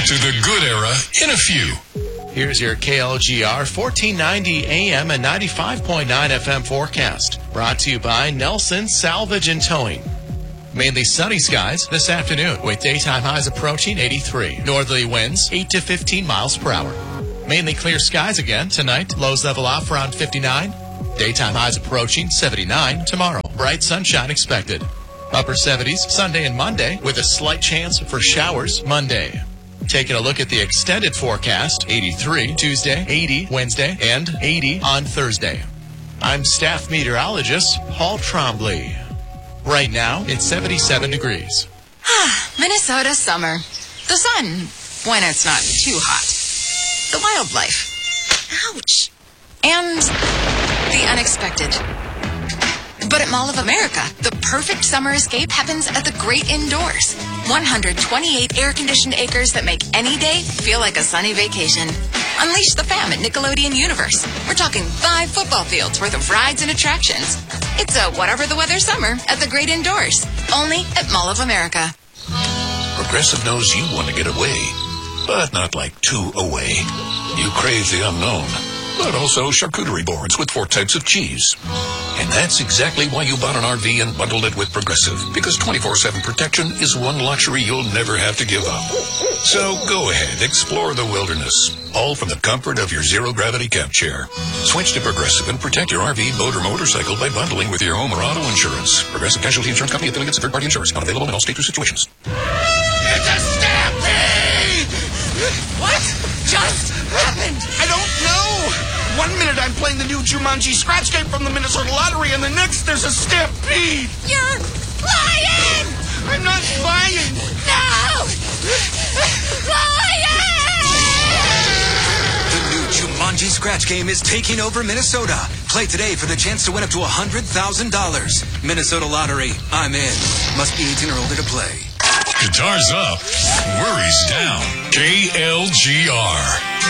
to the good era in a few. Here's your KLGR 1490 AM and 95.9 FM forecast. Brought to you by Nelson Salvage and Towing. Mainly sunny skies this afternoon with daytime highs approaching 83. Northerly winds 8 to 15 miles per hour. Mainly clear skies again tonight. Lows level off around 59. Daytime highs approaching 79 tomorrow. Bright sunshine expected. Upper 70s Sunday and Monday with a slight chance for showers Monday. Taking a look at the extended forecast, 83 Tuesday, 80 Wednesday, and 80 on Thursday. I'm staff meteorologist Paul Trombley. Right now, it's 77 degrees. Minnesota summer. The sun, when it's not too hot. The wildlife. Ouch. And the unexpected. But at Mall of America, the perfect summer escape happens at the great indoors. 128 air-conditioned acres that make any day feel like a sunny vacation. Unleash the fam at Nickelodeon Universe. We're talking 5 football fields worth of rides and attractions. It's a whatever the weather summer at the great indoors. Only at Mall of America. Progressive knows you want to get away, but not like too away. You crave the unknown, but also charcuterie boards with 4 types of cheese. And that's exactly why you bought an RV and bundled it with Progressive, because 24/7 protection is one luxury you'll never have to give up. So go ahead, explore the wilderness, all from the comfort of your zero-gravity camp chair. Switch to Progressive and protect your RV, boat, or motorcycle by bundling with your home or auto insurance. Progressive Casualty Insurance Company, affiliates, and third-party insurance. Not available in all states or situations. It's a stampede! What just happened? I don't know. 1 minute I'm playing the new Jumanji scratch game from the Minnesota Lottery, and the next there's a stampede. You're lying! I'm not lying. No! Lying! The new Jumanji scratch game is taking over Minnesota. Play today for the chance to win up to $100,000. Minnesota Lottery. I'm in. Must be 18 or older to play. Guitars up, worries down. KLGR.